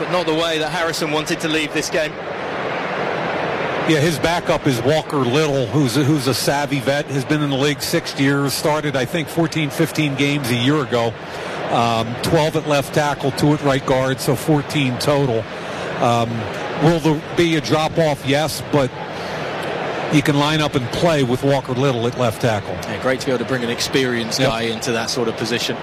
but not the way that Harrison wanted to leave this game. Yeah, his backup is Walker Little, who's a savvy vet, has been in the league 6 years, started, I think, 14, 15 games a year ago, 12 at left tackle, 2 at right guard, so 14 total. Will there be a drop-off? Yes, but you can line up and play with Walker Little at left tackle. Yeah, great to be able to bring an experienced guy into that sort of position.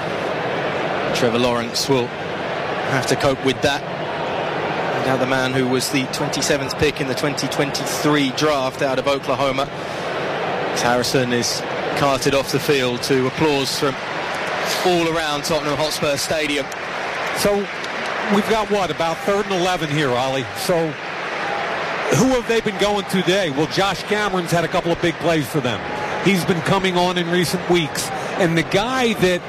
Trevor Lawrence will have to cope with that. Now the man who was the 27th pick in the 2023 draft out of Oklahoma. Harrison is carted off the field to applause from all around Tottenham Hotspur Stadium. So we've got about 3rd and 11 here, Ollie. So who have they been going to today? Well, Josh Cameron's had a couple of big plays for them. He's been coming on in recent weeks. And the guy that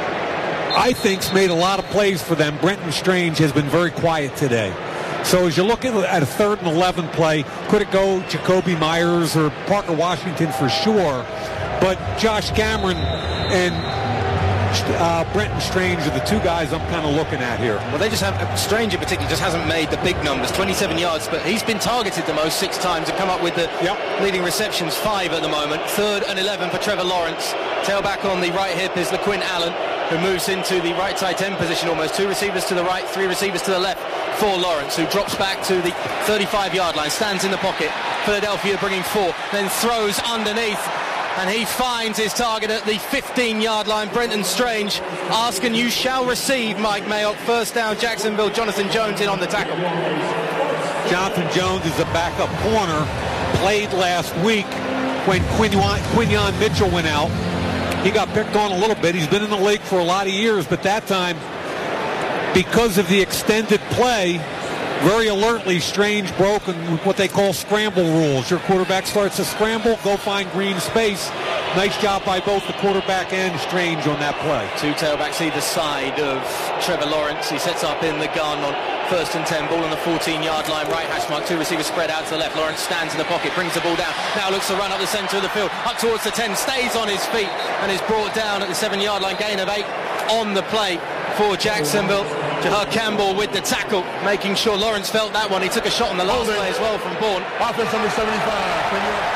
I think's made a lot of plays for them, Brenton Strange, has been very quiet today. So as you look at a 3rd and 11 play, could it go Jacoby Myers or Parker Washington for sure? But Josh Cameron and Brenton Strange are the two guys I'm kind of looking at here. Well, they just have, Strange in particular just hasn't made the big numbers, 27 yards, but he's been targeted the most 6 times and come up with the leading receptions, 5 at the moment. 3rd and 11 for Trevor Lawrence. Tailback on the right hip is LaQuinn Allen, who moves into the right tight end position almost. 2 receivers to the right, 3 receivers to the left for Lawrence, who drops back to the 35-yard line, stands in the pocket. Philadelphia bringing 4, then throws underneath, and he finds his target at the 15-yard line. Brenton Strange, ask and you shall receive, Mike Mayock. First down, Jacksonville. Jonathan Jones in on the tackle. Jonathan Jones is a backup corner, played last week when Quinyon Mitchell went out. He got picked on a little bit. He's been in the league for a lot of years, but that time, because of the extended play, very alertly, Strange broke what they call scramble rules. Your quarterback starts to scramble, go find green space. Nice job by both the quarterback and Strange on that play. 2 tailbacks either side of Trevor Lawrence. He sets up in the gun on 1st and 10, ball on the 14-yard line, right hash mark, 2 receivers spread out to the left. Lawrence stands in the pocket, brings the ball down, now looks to run up the centre of the field, up towards the 10, stays on his feet, and is brought down at the 7-yard line, gain of 8 on the play for Jacksonville. Jahar Campbell with the tackle, making sure Lawrence felt that one. He took a shot on the last play as well from Bourne. Offense number 75.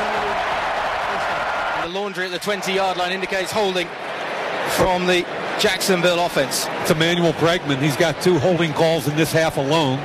And the laundry at the 20-yard line indicates holding from the Jacksonville offense. It's Emmanuel Bregman. He's got 2 holding calls in this half alone.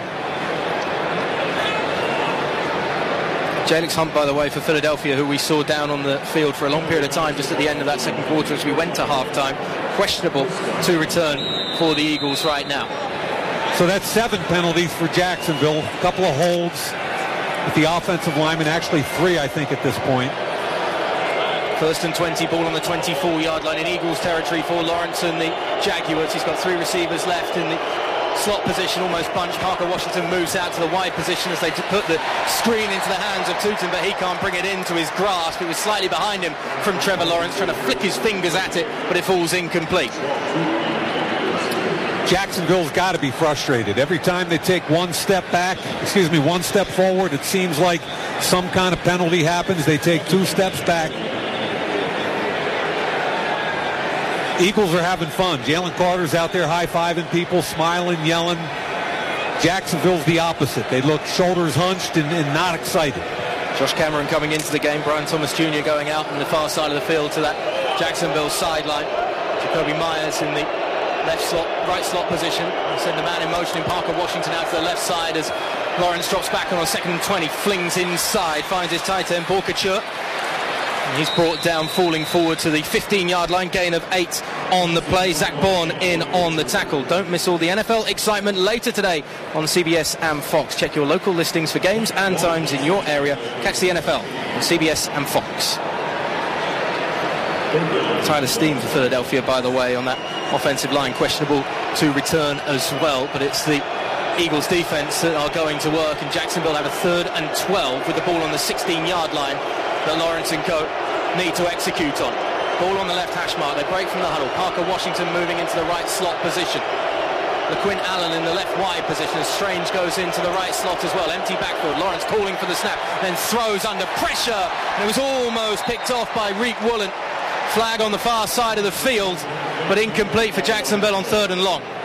Jalix Hunt, by the way, for Philadelphia, who we saw down on the field for a long period of time just at the end of that second quarter as we went to halftime. Questionable to return for the Eagles right now. So that's 7 penalties for Jacksonville. A couple of holds with the offensive lineman, actually 3, I think, at this point. 1st and 20, ball on the 24-yard line in Eagles territory for Lawrence and the Jaguars. He's got 3 receivers left in the slot position, almost bunched. Parker Washington moves out to the wide position as they put the screen into the hands of Tootin, but he can't bring it into his grasp. It was slightly behind him from Trevor Lawrence, trying to flick his fingers at it, but it falls incomplete. Jacksonville's got to be frustrated. Every time they take one step forward, it seems like some kind of penalty happens. They take 2 steps back. Eagles are having fun. Jalen Carter's out there high-fiving people, smiling, yelling. Jacksonville's the opposite. They look shoulders hunched and not excited. Josh Cameron coming into the game. Brian Thomas Jr. going out on the far side of the field to that Jacksonville sideline. Jacoby Myers in the right slot position. Send the man in motion in Parker Washington out to the left side as Lawrence drops back on 2nd and 20. Flings inside, finds his tight end, Paul Couture. And he's brought down, falling forward to the 15-yard line, gain of 8 on the play. Zach Bourne in on the tackle. Don't miss all the NFL excitement later today on CBS and Fox. Check your local listings for games and times in your area. Catch the NFL on CBS and Fox. Tire of steam for Philadelphia, by the way, on that offensive line. Questionable to return as well, but it's the Eagles defense that are going to work, and Jacksonville have a 3rd and 12 with the ball on the 16-yard line that Lawrence and co need to execute on. Ball on the left hash mark. They break from the huddle. Parker Washington moving into the right slot position. LaQuinn Allen in the left wide position as Strange goes into the right slot as well. Empty backfield. Lawrence calling for the snap, then throws under pressure, and it was almost picked off by Reek Woolen. Flag on the far side of the field, but incomplete for Jacksonville on 3rd and long.